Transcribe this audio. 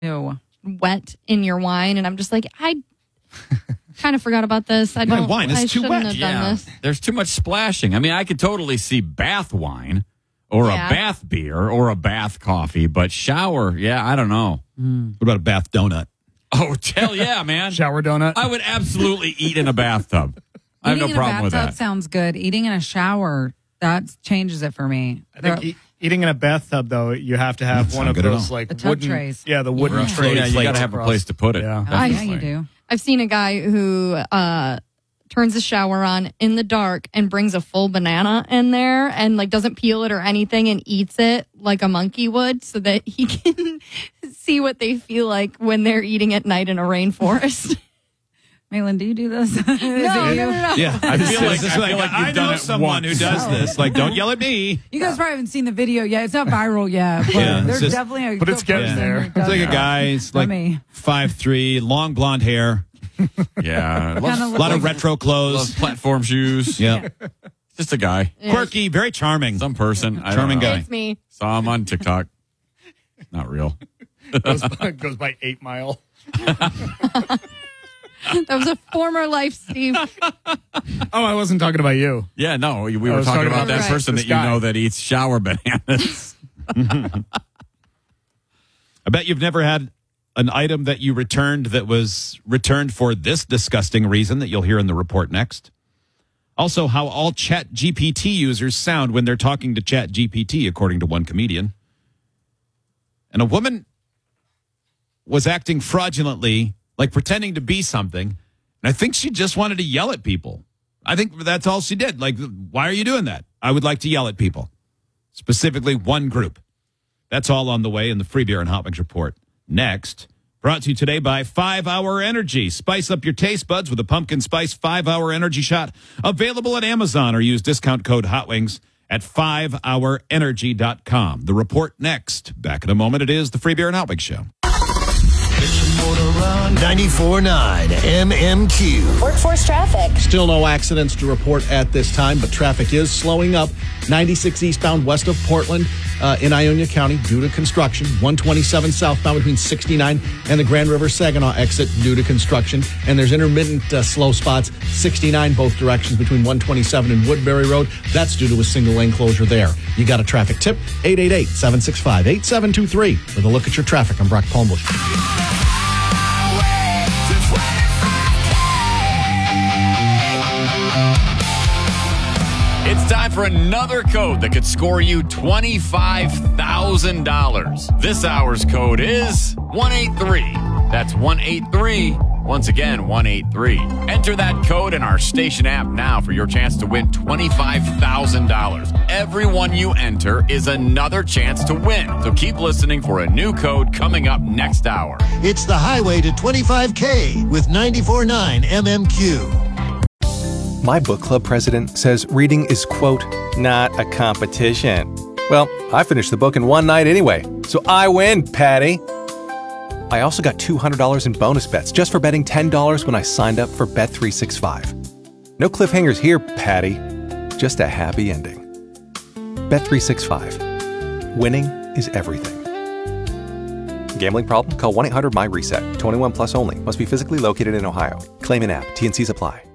Ew. wet in your wine, and I'm just like, I kind of forgot about this. I don't. wine is I too shouldn't wet. have done this. There's too much splashing. I mean, I could totally see bath wine or Yeah. a bath beer or a bath coffee, but shower, I don't know. What about a bath donut? Oh, hell yeah, man. Shower donut. I would absolutely eat in a bathtub. I have no Eating problem in a with bathtub that. sounds good. Eating in a shower, that changes it for me. I think eating in a bathtub, though, you have to have one of good at those all. like The tub wooden trays. Yeah, the wooden Right. trays. Yeah, you got to have a place to put it. Yeah. yeah, Definitely. you do. I've seen a guy who turns the shower on in the dark and brings a full banana in there and like doesn't peel it or anything and eats it like a monkey would so that he can see what they feel like when they're eating at night in a rainforest. Malin, do you do this? No. Yeah, I feel like I you've done know it someone once. who does this. Like, don't yell at me. You guys probably haven't seen the video yet. It's not viral yet. But Yeah, it's there's just- definitely a But it's good getting person there. who It's does like a that. guy, he's like me. 5'3", long blonde hair, Yeah. Kinda Loves, a lot of retro loves clothes. platform shoes. Yeah, Just a guy. quirky, very charming. Some person. I don't Charming know. guy. It's me. Saw him on TikTok. Not real. goes by 8 Mile. That was a former life, Steve. Oh, I wasn't talking about you. Yeah, no, we were was talking talking about about that Right. person this that you guy. know that eats shower bananas. I bet you've never had an item that you returned that was returned for this disgusting reason that you'll hear in the report next. Also, how all Chat GPT users sound when they're talking to Chat GPT, according to one comedian. And a woman was acting fraudulently, like pretending to be something. And I think she just wanted to yell at people. I think that's all she did. Like, why are you doing that? I would like to yell at people, specifically one group. That's all on the way in the Free Beer and Hot Wings report. Next, brought to you today by 5 Hour Energy. Spice up your taste buds with a pumpkin spice 5 Hour Energy shot. Available at Amazon or use discount code Hot Wings at 5hourenergy.com. The report next. Back in a moment. It is the Free Beer and Hot Wings show. 94.9 MMQ. Workforce traffic. Still no accidents to report at this time, but traffic is slowing up. 96 eastbound west of Portland in Ionia County due to construction. 127 southbound between 69 and the Grand River Saginaw exit due to construction. And there's intermittent slow spots, 69 both directions between 127 and Woodbury Road. That's due to a single lane closure there. You got a traffic tip? 888-765-8723. With a look at your traffic, I'm Brock Palmbush. It's time for another code that could score you $25,000. This hour's code is 183. That's 183. Once again, 183. Enter that code in our station app now for your chance to win $25,000. Every one you enter is another chance to win. So keep listening for a new code coming up next hour. It's the highway to 25K with 94.9 MMQ. My book club president says reading is, quote, not a competition. Well, I finished the book in one night anyway, so I win, Patty. I also got $200 in bonus bets just for betting $10 when I signed up for Bet365. No cliffhangers here, Patty. Just a happy ending. Bet365. Winning is everything. Gambling problem? Call 1-800-MY-RESET. 21 plus only. Must be physically located in Ohio. Claim in app. T&Cs apply.